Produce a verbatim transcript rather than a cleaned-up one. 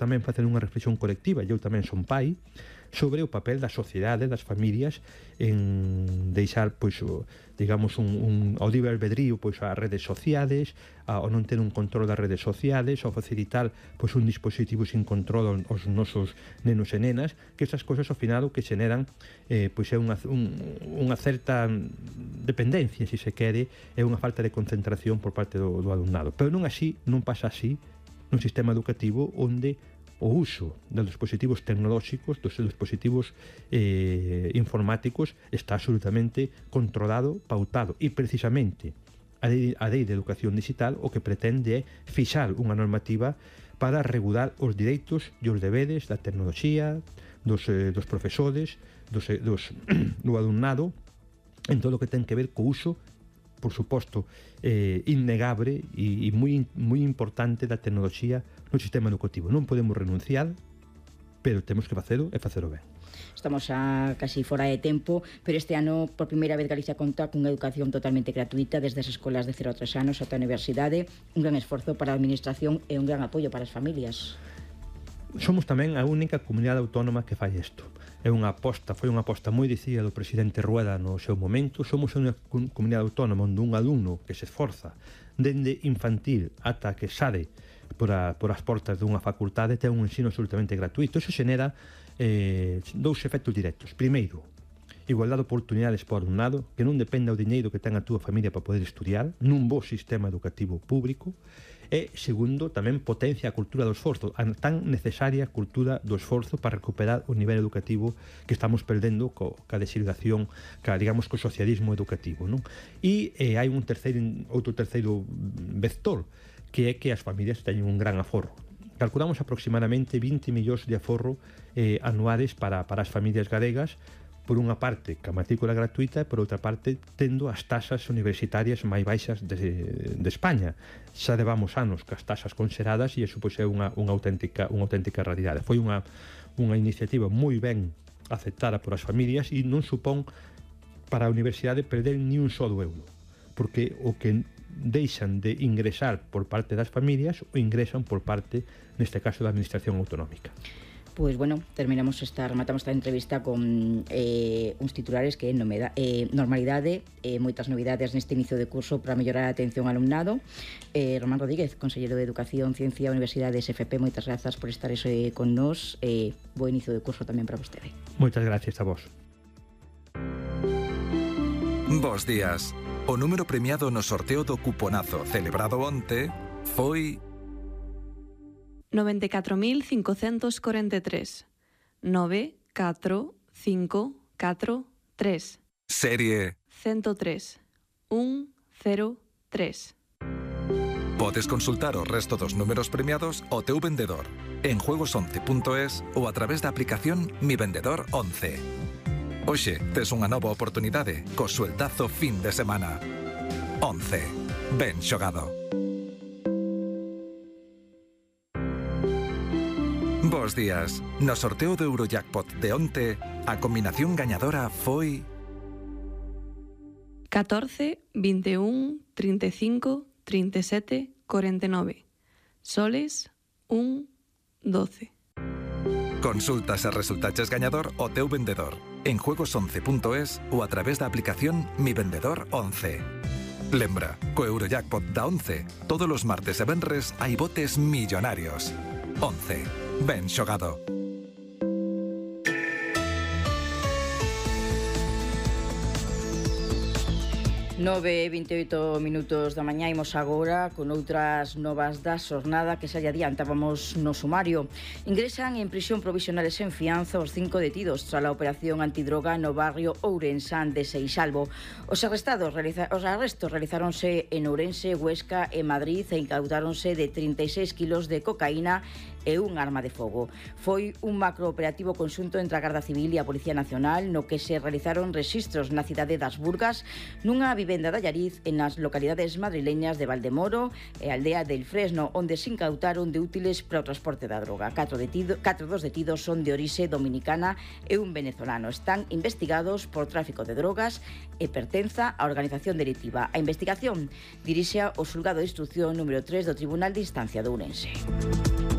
tamén facer unha reflexión colectiva, e eu tamén son pai, sobre o papel da sociedade, das familias, en deixar, pois, o, digamos, un, un, ao libre albedrío, pois, as redes sociales, ao non ter un control das redes sociales, ao facilitar, pois, un dispositivo sin control aos nosos nenos e nenas, que esas cousas, ao final, o que xeneran, eh, pois, é unha, un, unha certa dependencia, se se quere, é unha falta de concentración por parte do, do alumnado. Pero non así, non pasa así nun sistema educativo onde o uso dos dispositivos tecnolóxicos, dos dispositivos eh, informáticos, está absolutamente controlado, pautado, e precisamente a lei, a lei de educación digital o que pretende é fixar unha normativa para regular os direitos e os deberes da tecnoloxía, dos, eh, dos profesores, dos, dos, do alumnado, en todo o que ten que ver co uso, por suposto, eh, innegable e, e moi, moi importante da tecnoloxía no sistema educativo. Non podemos renunciar, pero temos que facelo e facelo ben. Estamos a casi fora de tempo, pero este ano, por primeira vez, Galicia conta cunha educación totalmente gratuita desde as escolas de cero a tres anos ata a universidade, un gran esforzo para a administración e un gran apoio para as familias. Somos tamén a única comunidade autónoma que fai isto. É unha aposta, foi unha aposta moi decidida do presidente Rueda no seu momento. Somos unha comunidade autónoma onde un alumno que se esforza dende infantil ata que sale por, a, por as portas dunha facultade ten un ensino absolutamente gratuito. Iso xenera eh, dous efectos directos. Primeiro, igualdade de oportunidades para o alumnado, que non dependa o diñeiro que ten a túa familia para poder estudiar, nun bo sistema educativo público. E, segundo, tamén potencia a cultura do esforzo, a tan necesaria cultura do esforzo para recuperar o nivel educativo que estamos perdendo co, ca desilvación, ca, digamos, co socialismo educativo, non? E eh, hai un terceiro, outro terceiro vector, que é que as familias teñen un gran aforro. Calculamos aproximadamente vinte millóns de aforro eh, anuales para, para as familias galegas, por unha parte, ca matrícula gratuita, e por outra parte, tendo as taxas universitarias máis baixas de, de España. Xa levamos anos cas taxas conxeradas e iso pois, é unha, unha, auténtica, unha auténtica realidade. Foi unha, unha iniciativa moi ben aceptada por as familias e non supón para a universidade perder ni un só euro, porque o que deixan de ingresar por parte das familias o ingresan por parte, neste caso, da Administración Autonómica. Pois, bueno, terminamos esta, rematamos esta entrevista con eh, uns titulares que é eh, normalidade, eh, moitas novidades neste inicio de curso para mellorar a atención ao alumnado. eh, Román Rodríguez, Conselleiro de Educación, Ciencia, Universidades, F P, moitas grazas por estar eh, con nós. eh, Bo inicio de curso tamén para vostede. Moitas gracias a vos. Bos días. O número premiado no sorteo do cuponazo celebrado onte foi noventa e catro mil cincocentos corenta e tres. nove catro cinco catro tres. Serie ciento tres. un cero tres. Podes consultar o resto dos números premiados ao teu vendedor en juegos once punto es ou a través da aplicación Mi Vendedor once. Hoxe tes unha nova oportunidade co sueldazo fin de semana. once. Ben xogado. Bos días. No sorteo do Eurojackpot de onte, a combinación gañadora foi catorce, vinte e un, trinta e cinco, trinta e sete, corenta e nove. Soles, un, doce. Consulta se resultaches gañador o teu vendedor en juegos once punto es ou a través da aplicación Mi Vendedor once. Lembra, co Eurojackpot da once, todos os martes e venres hai botes millonarios. once. Ben xogado. nove e vinte e oito minutos da mañá, imos agora con outras novas da xornada que xa lle adiantábamos no sumario. Ingresan en prisión provisional e sen fianza os cinco detidos tras a operación antidroga no barrio Ourensán de Seixalbo. Os arrestados realiza, os arrestos realizáronse en Ourense, Huesca e Madrid e incautáronse de trinta e seis kilos de cocaína e un arma de fogo. Foi un macrooperativo conxunto entre a Garda Civil e a Policía Nacional no que se realizaron rexistros na cidade das Burgas, nunha vivenda de Allariz e nas localidades madrileñas de Valdemoro e Aldea del Fresno, onde se incautaron de útiles para o transporte da droga. Catro, detido, catro dos detidos son de orixe dominicana e un venezolano. Están investigados por tráfico de drogas e pertenza á organización delictiva. A investigación dirixe ao xulgado de instrucción número tres do Tribunal de Instancia de Ourense.